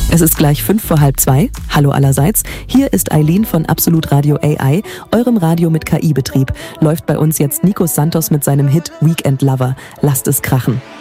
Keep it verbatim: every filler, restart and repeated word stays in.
Es ist gleich fünf vor halb zwei. Hallo allerseits. Hier ist Eileen von Absolut Radio A I, eurem Radio mit K I-Betrieb. Läuft bei uns jetzt Nikos Santos mit seinem Hit Weekend Lover. Lasst es krachen.